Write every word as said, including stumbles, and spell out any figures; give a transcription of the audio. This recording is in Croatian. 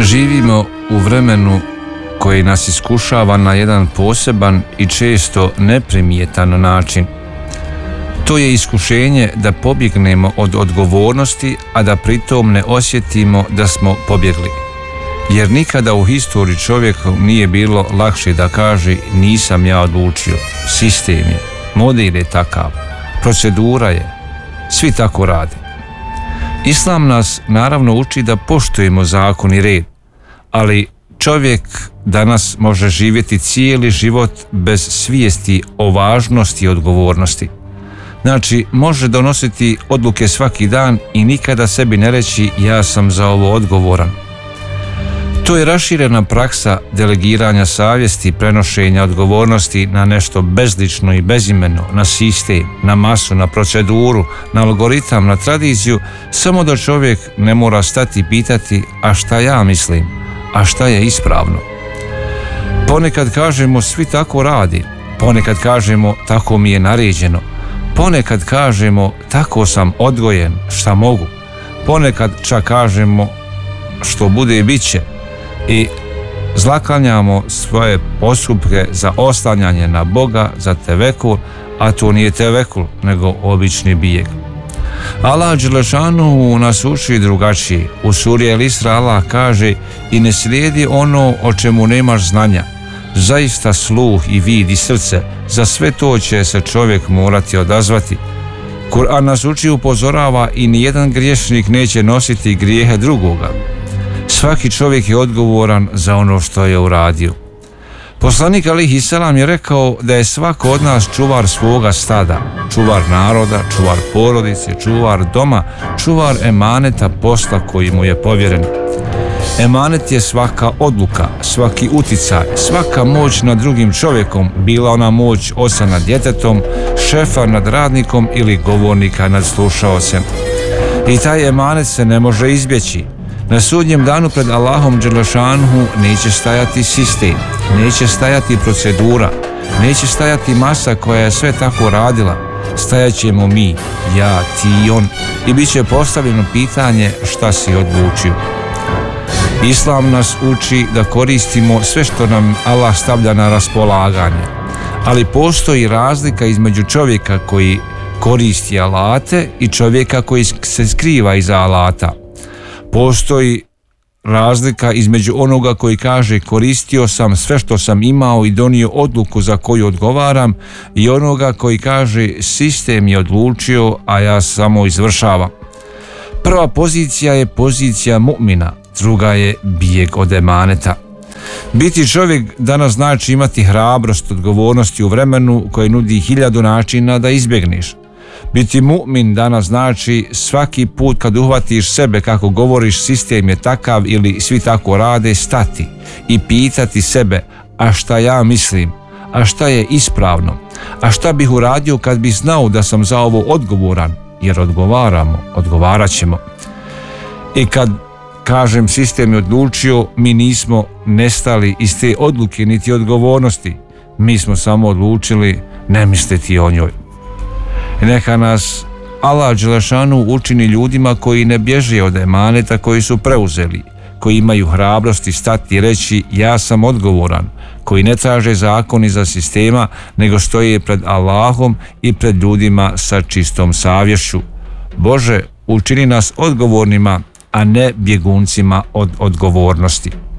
Živimo u vremenu koji nas iskušava na jedan poseban i često neprimjetan način. To je iskušenje da pobjegnemo od odgovornosti, a da pritom ne osjetimo da smo pobjegli. Jer nikada u historiji čovjeku nije bilo lakše da kaže nisam ja odlučio, sistem je, model je takav, procedura je, svi tako rade. Islam nas naravno uči da poštujemo zakon i red, ali čovjek danas može živjeti cijeli život bez svijesti o važnosti i odgovornosti. Znači, može donositi odluke svaki dan i nikada sebi ne reći ja sam za ovo odgovoran. To je raširena praksa delegiranja savjesti, prenošenja odgovornosti na nešto bezlično i bezimeno, na sistem, na masu, na proceduru, na algoritam, na tradiciju, samo da čovjek ne mora stati i pitati a šta ja mislim, a šta je ispravno. Ponekad kažemo svi tako radi, ponekad kažemo tako mi je naređeno, ponekad kažemo tako sam odgojen, šta mogu, ponekad čak kažemo što bude i bit će i zlaklanjamo svoje postupke za oslanjanje na Boga, za tevekul, a to nije tevekul, nego obični bijeg. Allah dželešanu nas uči drugačije. U suri El Isra Allah kaže i ne slijedi ono o čemu nemaš znanja. Zaista sluh i vid i srce, za sve to će se čovjek morati odazvati. Kur'an nas uči upozorava i nijedan griješnik neće nositi grijehe drugoga. Svaki čovjek je odgovoran za ono što je uradio. Poslanik alejhi selam je rekao da je svako od nas čuvar svoga stada, čuvar naroda, čuvar porodice, čuvar doma, čuvar emaneta posla koji mu je povjeren. Emanet je svaka odluka, svaki uticaj, svaka moć nad drugim čovjekom, bila ona moć oca nad djetetom, šefa nad radnikom ili govornika nad slušaocem. I taj emanet se ne može izbjeći. Na sudnjem danu pred Allahom dželešanuhu neće stajati sistem, neće stajati procedura, neće stajati masa koja je sve tako radila. Stajat ćemo mi, ja, ti i on, i bit će postavljeno pitanje šta si odlučio. Islam nas uči da koristimo sve što nam Allah stavlja na raspolaganje, ali postoji razlika između čovjeka koji koristi alate i čovjeka koji se skriva iza alata. Postoji razlika između onoga koji kaže koristio sam sve što sam imao i donio odluku za koju odgovaram i onoga koji kaže sistem je odlučio, a ja samo izvršavam. Prva pozicija je pozicija mu'mina, druga je bijeg od emaneta. Biti čovjek danas znači imati hrabrost, odgovornosti u vremenu koje nudi hiljadu načina da izbjegneš. Biti mu'min danas znači svaki put kad uhvatiš sebe kako govoriš sistem je takav ili svi tako rade, stati i pitati sebe a šta ja mislim, a šta je ispravno, a šta bih uradio kad bih znao da sam za ovo odgovoran, jer odgovaramo, odgovarat ćemo. I kad kažem sistem je odlučio, mi nismo nestali iz te odluke niti odgovornosti, mi smo samo odlučili ne misliti o njoj. Neka nas Allah dželešanu učini ljudima koji ne bježe od emaneta koji su preuzeli, koji imaju hrabrosti stati i reći ja sam odgovoran, koji ne traže zakon iza sistema, nego stoje pred Allahom i pred ljudima sa čistom savješću. Bože, učini nas odgovornima, a ne bjeguncima od odgovornosti.